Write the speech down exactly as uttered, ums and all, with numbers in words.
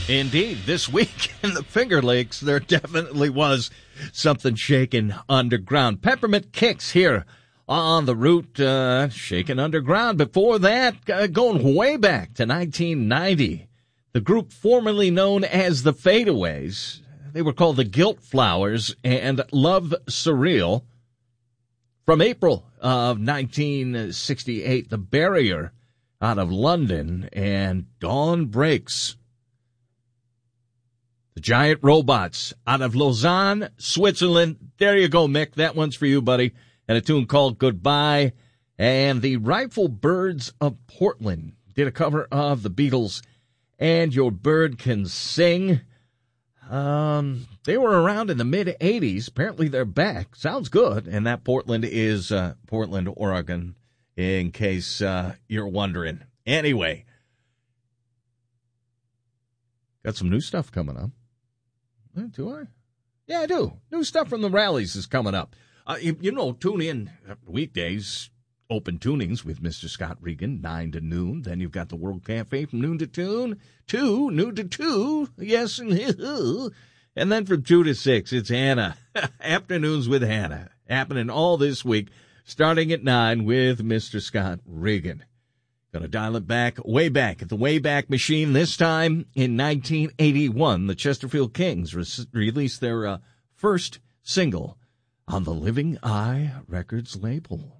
Indeed, this week in the Finger Lakes, there definitely was something shaking underground. Peppermint Kicks here on the route, uh, shaking underground. Before that, uh, going way back to nineteen ninety, the group formerly known as the Fadeaways, they were called the Gilt Flowers and Love Surreal. From April of nineteen sixty-eight, The Barrier out of London and Dawn Breaks. The Giant Robots out of Lausanne, Switzerland. There you go, Mick. That one's for you, buddy. And a tune called Goodbye. And the Rifle Birds of Portland did a cover of the Beatles and Your Bird Can Sing. Um, they were around in the mid-eighties. Apparently they're back. Sounds good. And that Portland is uh, Portland, Oregon, in case uh, you're wondering. Anyway, got some new stuff coming up. Do I? Yeah, I do. New stuff from the rallies is coming up. Uh, you, you know, tune in weekdays, open tunings with Mister Scott Regan, nine to noon. Then you've got the World Cafe from noon to two, two, noon to two, yes, and and then from two to six, it's Hannah. Afternoons with Hannah, happening all this week, starting at nine with Mister Scott Regan. Gonna dial it back, way back at the Wayback Machine. This time in nineteen eighty-one, the Chesterfield Kings re- released their uh, first single on the Living Eye Records label.